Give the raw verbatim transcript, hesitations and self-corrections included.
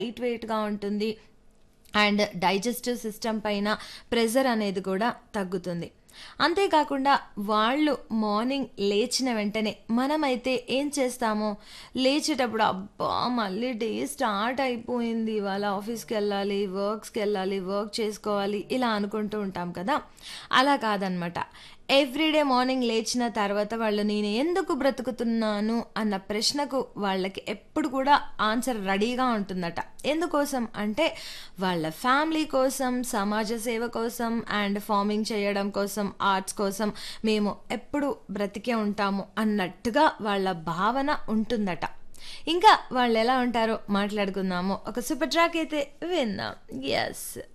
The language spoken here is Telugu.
లైట్ వెయిట్‌గా ఉంటుంది. అండ్ డైజెస్టివ్ సిస్టమ్ పైన ప్రెషర్ అనేది కూడా తగ్గుతుంది. అంతేకాకుండా వాళ్ళు మార్నింగ్ లేచిన వెంటనే మనమైతే ఏం చేస్తాము, లేచేటప్పుడు అబ్బా మళ్ళీ డే స్టార్ట్ అయిపోయింది, ఇవాళ ఆఫీస్కి వెళ్ళాలి, వర్క్స్కి వెళ్ళాలి, వర్క్ చేసుకోవాలి ఇలా అనుకుంటూ ఉంటాం కదా. అలా కాదనమాట. ఎవ్రీడే మార్నింగ్ లేచిన తర్వాత వాళ్ళు నేను ఎందుకు బ్రతుకుతున్నాను అన్న ప్రశ్నకు వాళ్ళకి ఎప్పుడు కూడా ఆన్సర్ రెడీగా ఉంటుందట. ఎందుకోసం అంటే వాళ్ళ ఫ్యామిలీ కోసం, సమాజ సేవ కోసం అండ్ ఫార్మింగ్ చేయడం కోసం, ఆర్ట్స్ కోసం మేము ఎప్పుడు బ్రతికే ఉంటాము అన్నట్టుగా వాళ్ళ భావన ఉంటుందట. ఇంకా వాళ్ళు ఎలా ఉంటారో మాట్లాడుకుందాము. ఒక సూపర్ ట్రాక్ అయితే విన్నాం. ఎస్,